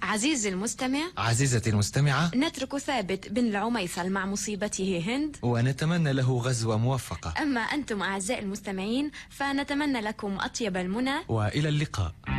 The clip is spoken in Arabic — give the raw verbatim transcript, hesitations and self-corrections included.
عزيزي المستمع، عزيزتي المستمعة، نترك ثابت بن العميصل مع مصيبته هند، ونتمنى له غزوة موفقة. أما أنتم أعزائي المستمعين فنتمنى لكم أطيب المنى، وإلى اللقاء.